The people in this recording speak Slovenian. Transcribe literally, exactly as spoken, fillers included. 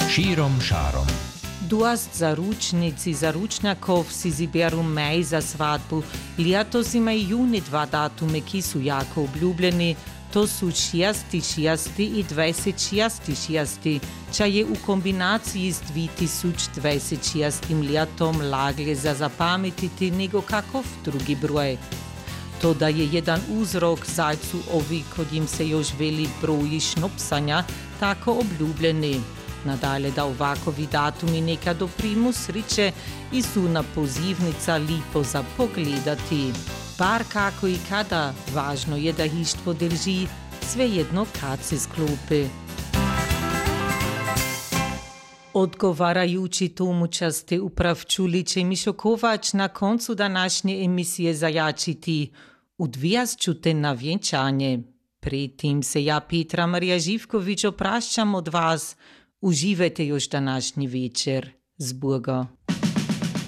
Širom šarom. Duast zaručnici zaručnjakov si ziberu mej za svadbu. Letos imaju juni dva datume, ki su jako obljubljeni. To su šijasti šijasti i dvajset šijasti šijasti, ča je u kombinaciji s dve tisoč dvajset šijastim letom laglje za zapametiti nego kakov drugi broj. To da je jedan uzrok zajcu ovi, kod jim se još veli broji šnopsanja, tako obljubljeni. Nadalje da ovakovi datumi neka doprimu sriče i su na pozivnica lipo za pogledati. Bar kako i kada, važno je da hištvo drži, svejedno kad se sklopi. Odgovarajući tomu ste uprav čuli, će Mišo Kovač na koncu današnje emisije zajačiti. Udvijaz ćute na vjenčanje. Pri tim se ja, Petra Marija Živković, oprašćam od vas. Uživajte još današnji večer. Z Boga.